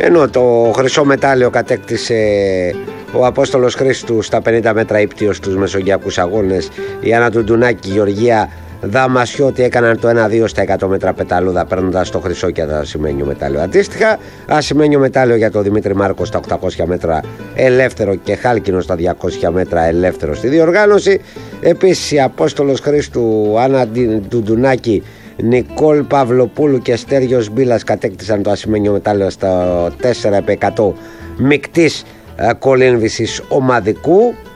Ενώ το χρυσό μετάλλιο κατέκτησε ο Απόστολος Χρήστου στα 50 μέτρα ύπτιος στους Μεσογειακούς Αγώνες. Η Άννα Τουντουνάκη, Γεωργία Δαμασιώτη έκαναν το 1-2 στα 100 μέτρα πεταλούδα, παίρνοντας το χρυσό και το ασημένιο μετάλλιο. Αντίστοιχα, ασημένιο μετάλλιο για τον Δημήτρη Μάρκο στα 800 μέτρα ελεύθερο και χάλκινο στα 200 μέτρα ελεύθερο στη διοργάνωση. Επίσης, η Απόστολος Χρήστου, Άννα Τουντουνάκη, Νικόλ Παυλοπούλου και Στέργιος Μπίλας κατέκτησαν το ασημένιο μετάλλιο στα 4x100 μικτής κολύμβησης ομαδικού.